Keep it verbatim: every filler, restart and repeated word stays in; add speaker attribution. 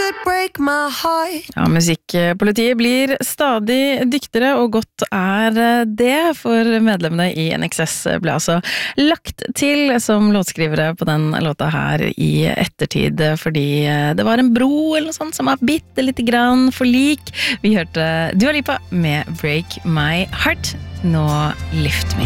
Speaker 1: Ja, musikkpolitiet blir stadig dyktigere, og godt er det, for medlemmene i N X S ble altså lagt til som låtskrivere på den låta her i ettertid, fordi det var en bro eller noe sånt som var bitte litt grann for lik. Vi hørte Dua Lipa med Break My Heart, nå Lift Me.